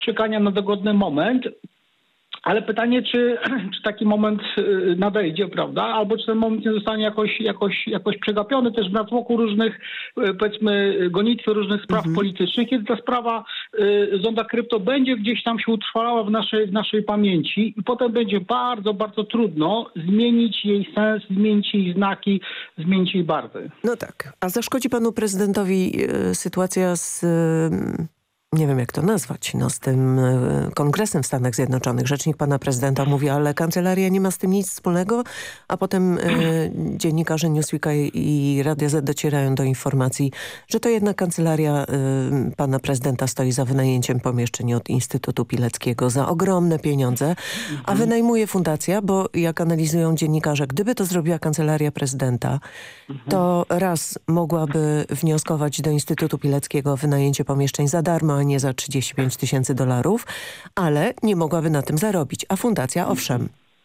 czekania na dogodny moment. Ale pytanie, czy taki moment nadejdzie, prawda? Albo czy ten moment nie zostanie jakoś przegapiony też w natłoku różnych, powiedzmy, gonitwy różnych spraw politycznych, kiedy ta sprawa zonda krypto będzie gdzieś tam się utrwalała w naszej pamięci i potem będzie bardzo, bardzo trudno zmienić jej sens, zmienić jej znaki, zmienić jej barwy. No tak. A zaszkodzi panu prezydentowi sytuacja z... nie wiem jak to nazwać, z tym kongresem w Stanach Zjednoczonych. Rzecznik pana prezydenta mówi, ale kancelaria nie ma z tym nic wspólnego, a potem dziennikarze Newsweeka i Radia Z docierają do informacji, że to jednak kancelaria pana prezydenta stoi za wynajęciem pomieszczeń od Instytutu Pileckiego za ogromne pieniądze, a wynajmuje fundacja, bo jak analizują dziennikarze, gdyby to zrobiła kancelaria prezydenta, to raz mogłaby wnioskować do Instytutu Pileckiego o wynajęcie pomieszczeń za darmo, a nie za $35,000, ale nie mogłaby na tym zarobić. A fundacja owszem.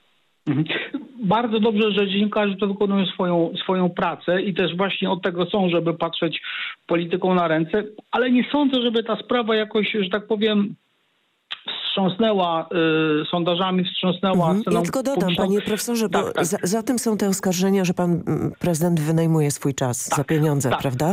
Bardzo dobrze, że dziennikarze to wykonują swoją pracę i też właśnie od tego są, żeby patrzeć polityką na ręce, ale nie sądzę, żeby ta sprawa jakoś, że tak powiem, wstrząsnęła sondażami, wstrząsnęła sceną Ja tylko dodam, publiczną. panie profesorze, bo Tak. za tym są te oskarżenia, że pan prezydent wynajmuje swój czas za pieniądze, prawda?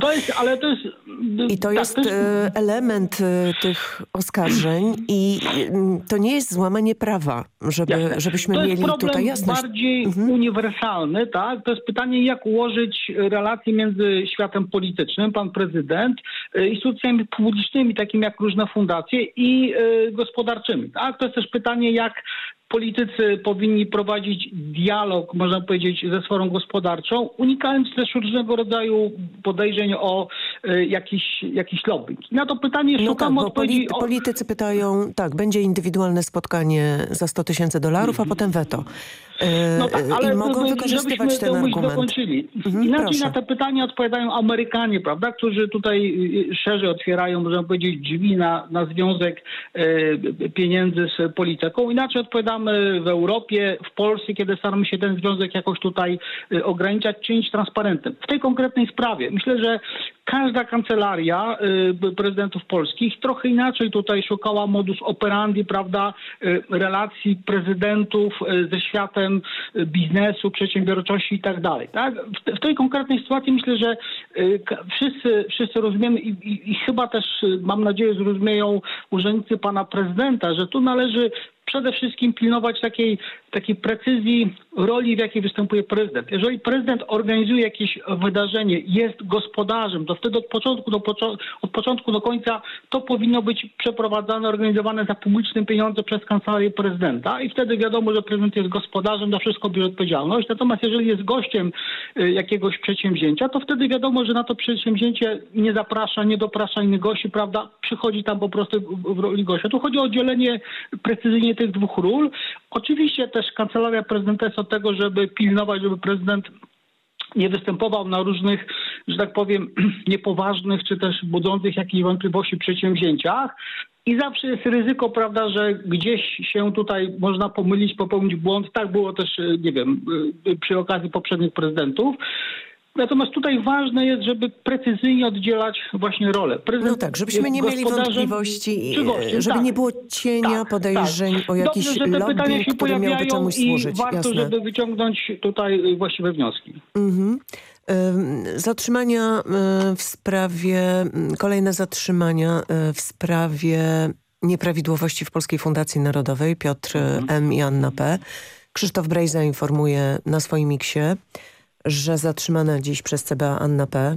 I to jest element tych oskarżeń i to nie jest złamanie prawa, żebyśmy mieli tutaj jasność. To jest problem bardziej uniwersalny, tak? To jest pytanie, jak ułożyć relacje między światem politycznym, pan prezydent, instytucjami publicznymi, takimi jak różne fundacje i gospodarczymi, tak? To jest też pytanie, jak politycy powinni prowadzić dialog, można powiedzieć, ze sferą gospodarczą, unikając też różnego rodzaju podejrzeń o jakiś lobbying. Na to pytanie szukamy odpowiedzi. Politycy pytają, tak, będzie indywidualne spotkanie za $100,000, a potem weto. Ale i mogą wykorzystywać ten argument. Inaczej Proszę. na te pytania odpowiadają Amerykanie, prawda, którzy tutaj szerzej otwierają, można powiedzieć, drzwi na związek pieniędzy z polityką. Inaczej odpowiadamy w Europie, w Polsce, kiedy staramy się ten związek jakoś tutaj ograniczać, czynić transparentnym. W tej konkretnej sprawie myślę, że każda kancelaria prezydentów polskich trochę inaczej tutaj szukała modus operandi, prawda, relacji prezydentów ze światem biznesu, przedsiębiorczości i tak dalej. Tak? W tej konkretnej sytuacji myślę, że wszyscy rozumiemy i chyba też, mam nadzieję, zrozumieją urzędnicy pana prezydenta, że tu należy przede wszystkim pilnować takiej precyzji roli, w jakiej występuje prezydent. Jeżeli prezydent organizuje jakieś wydarzenie, jest gospodarzem, to wtedy od początku do końca to powinno być przeprowadzane, organizowane za publiczne pieniądze przez kancelarię prezydenta i wtedy wiadomo, że prezydent jest gospodarzem, za wszystko bierze odpowiedzialność. Natomiast jeżeli jest gościem jakiegoś przedsięwzięcia, to wtedy wiadomo, że na to przedsięwzięcie nie zaprasza, nie doprasza innych gości, prawda? Przychodzi tam po prostu w roli gościa. Tu chodzi o oddzielenie precyzyjnie tych dwóch ról. Oczywiście też kancelaria prezydenta jest od tego, żeby pilnować, żeby prezydent nie występował na różnych, że tak powiem, niepoważnych, czy też budzących jakieś wątpliwości przedsięwzięciach. I zawsze jest ryzyko, prawda, że gdzieś się tutaj można pomylić, popełnić błąd. Tak było też, nie wiem, przy okazji poprzednich prezydentów. Natomiast tutaj ważne jest, żeby precyzyjnie oddzielać właśnie rolę. No tak, żebyśmy nie mieli wątpliwości, żeby nie było cienia podejrzeń o jakiś lobbying, który miałby czemuś służyć. I warto, żeby wyciągnąć tutaj właściwe wnioski. Zatrzymania w sprawie, kolejne zatrzymania w sprawie nieprawidłowości w Polskiej Fundacji Narodowej. Piotr M. i Anna P. Krzysztof Brejza informuje na swoim X-ie, że zatrzymana dziś przez CBA Anna P.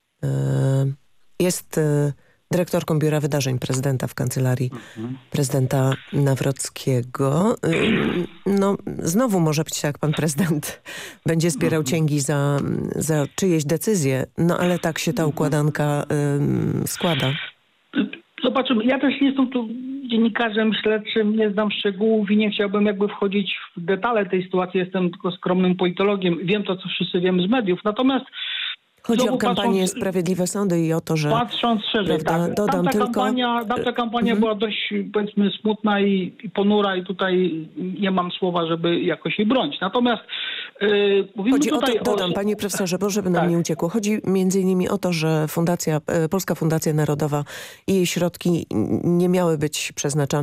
Jest dyrektorką Biura Wydarzeń Prezydenta w kancelarii prezydenta Nawrockiego. No, znowu może być tak, pan prezydent będzie zbierał cięgi za czyjeś decyzje, no ale tak się ta układanka składa. Zobaczymy. Ja też nie jestem tu dziennikarzem śledczym, nie znam szczegółów i nie chciałbym jakby wchodzić w detale tej sytuacji. Jestem tylko skromnym politologiem. Wiem to, co wszyscy wiemy z mediów. Natomiast chodzi o kampanię Sprawiedliwe Sądy i o to, że... Patrząc szerzej, prawda, tak. Dodam Tamta kampania była dość, powiedzmy, smutna i ponura i tutaj nie mam słowa, żeby jakoś jej bronić. Natomiast mówimy chodzi tutaj o to, dodam, panie profesorze, bo żeby nam nie uciekło. Chodzi między innymi o to, że Polska Fundacja Narodowa i jej środki nie miały być przeznaczane